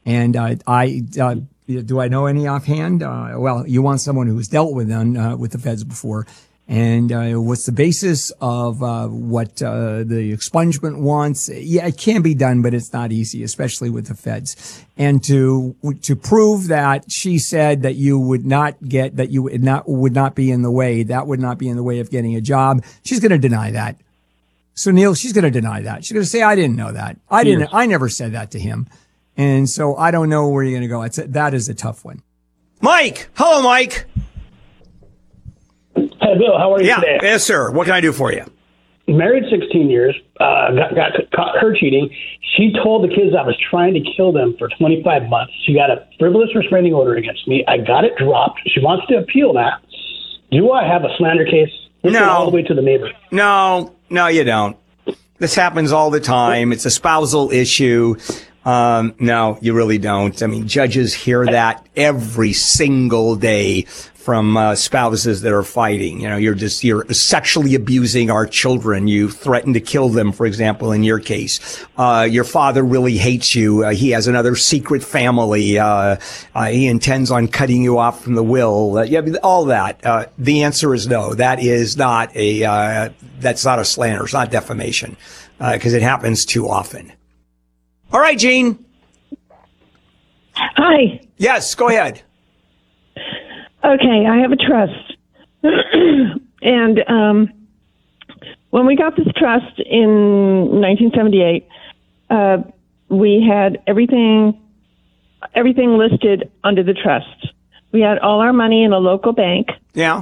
And do I know any offhand? Well, you want someone who's dealt with them with the feds before. And what's the basis of what the expungement wants? Yeah, it can be done, but it's not easy, especially with the feds. And to prove that she said that you would not get, that you would not be in the way, that would not be in the way of getting a job, she's going to deny that. So Neil, she's going to deny that. She's going to say, I didn't know that. I never said that to him. And so I don't know where you're going to go. That is a tough one. Mike. Hello, Mike. Hey, Bill, how are you today? Yes, sir. What can I do for you? Married 16 years, got caught her cheating. She told the kids I was trying to kill them for 25 months. She got a frivolous restraining order against me. I got it dropped. She wants to appeal that. Do I have a slander case? No. All the way to the neighbor. No, you don't. This happens all the time. It's a spousal issue. No, you really don't. I mean, judges hear that every single day from spouses that are fighting. You know, you're sexually abusing our children. You threaten to kill them, for example, in your case. Your father really hates you. He has another secret family. He intends on cutting you off from the will. Yeah, all that. The answer is no. That is not that's not a slander. It's not defamation, because it happens too often. All right, Jean. Hi. Yes, go ahead. Okay, I have a trust. And when we got this trust in 1978, we had everything listed under the trust. We had all our money in a local bank. Yeah.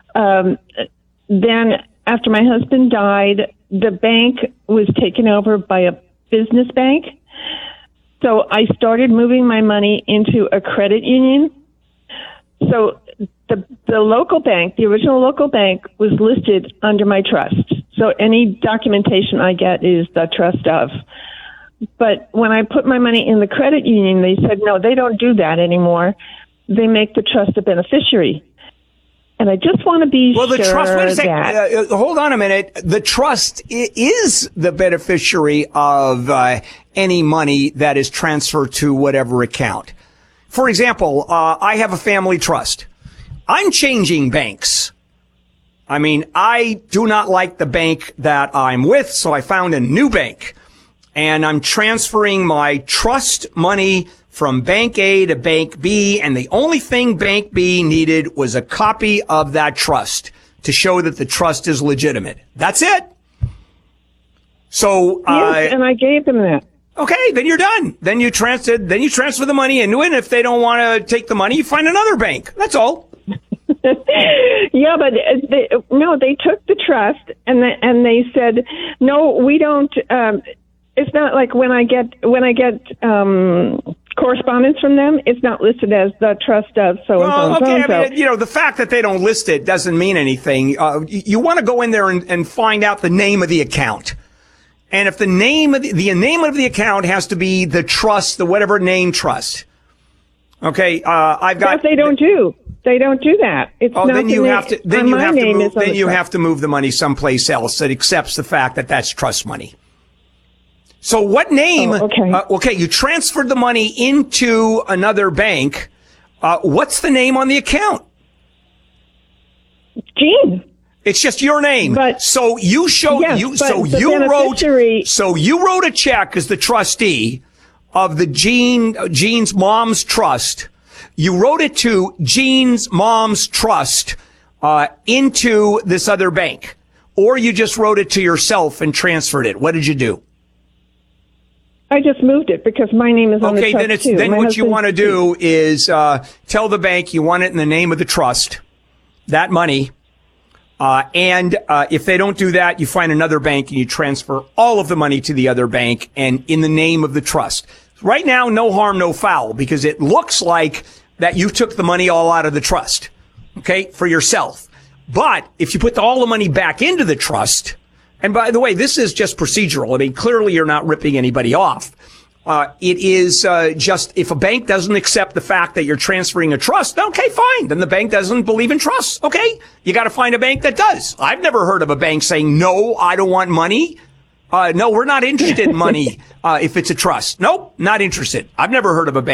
Then after my husband died, the bank was taken over by a business bank. So I started moving my money into a credit union. So the local bank, the original local bank, was listed under my trust. So any documentation I get is the trust of. But when I put my money in the credit union, they said, no, they don't do that anymore. They make the trust a beneficiary. And I just want to be sure the trust, wait a second. that... Hold on a minute. The trust is the beneficiary of any money that is transferred to whatever account. For example, I have a family trust. I'm changing banks. I mean, I do not like the bank that I'm with, so I found a new bank. And I'm transferring my trust money from Bank A to Bank B, and the only thing Bank B needed was a copy of that trust to show that the trust is legitimate. That's it. So, yes, and I gave them that. Okay, then you're done. Then you transfer the money into it, and if they don't want to take the money, you find another bank. That's all. Yeah, but they took the trust and they said, no, we don't. It's not like when I get correspondence from them, it's not listed as the trust of so and so. Okay, I mean, the fact that they don't list it doesn't mean anything. You want to go in there and find out the name of the account. And if the name of the account has to be the trust, the whatever name trust. Okay, I've got. But they don't do. They don't do that. It's not then you have to. Then you have to move. Then you trust. have to move the money someplace else that accepts the fact that that's trust money. So what name? Oh, okay. Okay, you transferred the money into another bank. What's the name on the account? Jean. It's just your name. But, so you showed yes, you. But So you wrote a check as the trustee of the Jean's mom's trust. You wrote it to Jean's mom's trust into this other bank, or you just wrote it to yourself and transferred it. What did you do? I just moved it because my name is on the trust too. Then what you want to do is tell the bank you want it in the name of the trust, that money. And if they don't do that, you find another bank and you transfer all of the money to the other bank and in the name of the trust. Right now, no harm, no foul, because it looks like that you took the money all out of the trust, okay, for yourself. But if you put all the money back into the trust, and by the way, this is just procedural. I mean, clearly you're not ripping anybody off. It is just if a bank doesn't accept the fact that you're transferring a trust, okay, fine. Then the bank doesn't believe in trusts. Okay, you got to find a bank that does. I've never heard of a bank saying, no, I don't want money. No, we're not interested in money if it's a trust. Nope, not interested. I've never heard of a bank